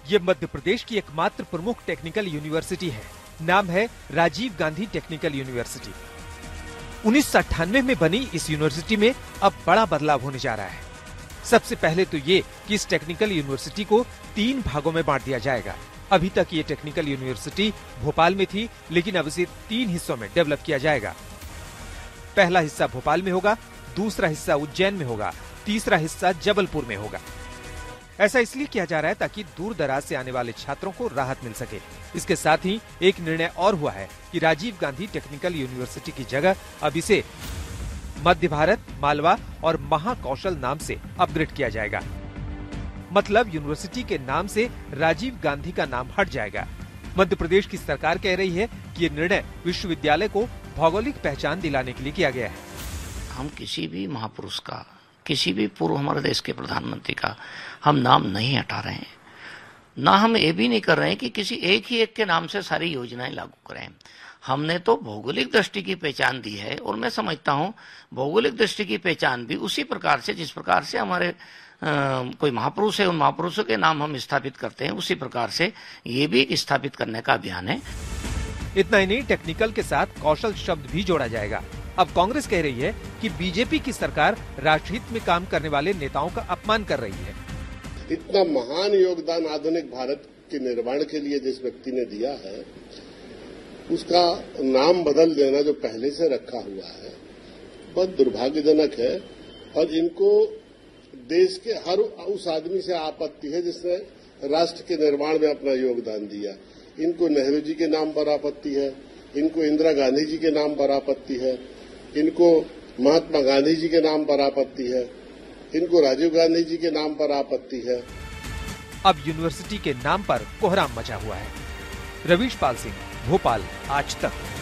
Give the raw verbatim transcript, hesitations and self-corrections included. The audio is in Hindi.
ये मध्य प्रदेश की एकमात्र प्रमुख टेक्निकल यूनिवर्सिटी है। नाम है राजीव गांधी टेक्निकल यूनिवर्सिटी। उन्नीस सौ अट्ठानवे में बनी इस यूनिवर्सिटी में अब बड़ा बदलाव होने जा रहा है। सबसे पहले तो ये कि इस टेक्निकल यूनिवर्सिटी को तीन भागों में बांट दिया जाएगा। अभी तक ये टेक्निकल यूनिवर्सिटी भोपाल में थी, लेकिन अब इसे तीन हिस्सों में डेवलप किया जाएगा। पहला हिस्सा भोपाल में होगा, दूसरा हिस्सा उज्जैन में होगा, तीसरा हिस्सा जबलपुर में होगा। ऐसा इसलिए किया जा रहा है ताकि दूर दराज से आने वाले छात्रों को राहत मिल सके। इसके साथ ही एक निर्णय और हुआ है कि राजीव गांधी टेक्निकल यूनिवर्सिटी की जगह अब इसे मध्य भारत, मालवा और महाकौशल नाम से अपग्रेड किया जाएगा। मतलब यूनिवर्सिटी के नाम से राजीव गांधी का नाम हट जाएगा। मध्य प्रदेश की सरकार कह रही है कि ये निर्णय विश्वविद्यालय को भौगोलिक पहचान दिलाने के लिए किया गया है। हम किसी भी महापुरुष का, किसी भी पूर्व हमारे देश के प्रधानमंत्री का हम नाम नहीं हटा रहे हैं। ना हम ये भी नहीं कर रहे हैं कि किसी एक ही एक के नाम से सारी योजनाएं लागू करें। हमने तो भौगोलिक दृष्टि की पहचान दी है, और मैं समझता हूं भौगोलिक दृष्टि की पहचान भी उसी प्रकार से, जिस प्रकार से हमारे आ, कोई महापुरुष है, उन महापुरुषों के नाम हम स्थापित करते हैं, उसी प्रकार से ये भी एक स्थापित करने का अभियान है। इतना ही नहीं, टेक्निकल के साथ कौशल शब्द भी जोड़ा जाएगा। अब कांग्रेस कह रही है कि बीजेपी की सरकार राष्ट्रहित में काम करने वाले नेताओं का अपमान कर रही है। इतना महान योगदान आधुनिक भारत के निर्माण के लिए जिस व्यक्ति ने दिया है, उसका नाम बदल देना जो पहले से रखा हुआ है, बहुत दुर्भाग्यजनक है। और इनको देश के हर उस आदमी से आपत्ति है जिसने राष्ट्र के निर्माण में अपना योगदान दिया। इनको नेहरू जी के नाम पर आपत्ति है, इनको इंदिरा गांधी जी के नाम पर आपत्ति है, इनको महात्मा गांधी जी के नाम पर आपत्ति है, इनको राजीव गांधी जी के नाम पर आपत्ति है। अब यूनिवर्सिटी के नाम पर कोहराम मचा हुआ है। रवीश पाल सिंह, भोपाल, आज तक।